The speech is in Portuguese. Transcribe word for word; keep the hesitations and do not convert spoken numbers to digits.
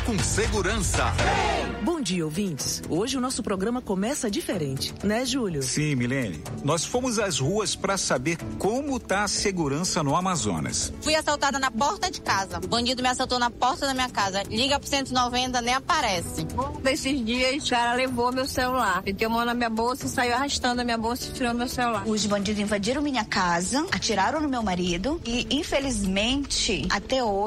com segurança. Bom dia, ouvintes. Hoje o nosso programa começa diferente, né, Júlio? Sim, Milene. Nós fomos às ruas para saber como tá a segurança no Amazonas. Fui assaltada na porta de casa. O bandido me assaltou na porta da minha casa. Liga pro cento e noventa, nem aparece. Um desses dias, o cara levou meu celular. Meteu a mão na minha bolsa, saiu arrastando a minha bolsa e tirou meu celular. Os bandidos invadiram minha casa, atiraram no meu marido e, infelizmente, até hoje,